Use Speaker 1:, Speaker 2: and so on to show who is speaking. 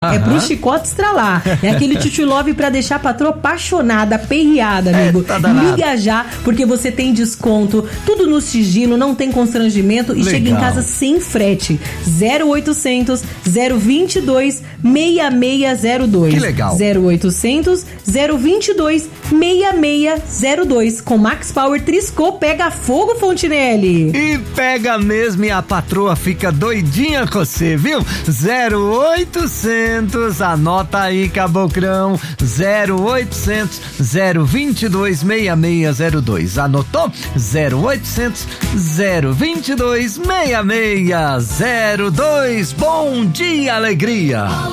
Speaker 1: É pro chicote estralar. É aquele Chuchu Love pra deixar a patroa apaixonada, aperreada, amigo. Liga já, porque você tem desconto, tudo no sigilo, não tem constrangimento e chega em casa sem frete. 0800 022 6602.
Speaker 2: Que legal.
Speaker 1: 0800 022 6602. Com Max Power Triscô, pega fogo, Fontinelli.
Speaker 2: E pega mesmo e a patroa fica doidinha com você, viu? 0800, anota aí, cabocrão. 0800 022 6602. Anotou? 0800 022 6602. Bom dia, alegria.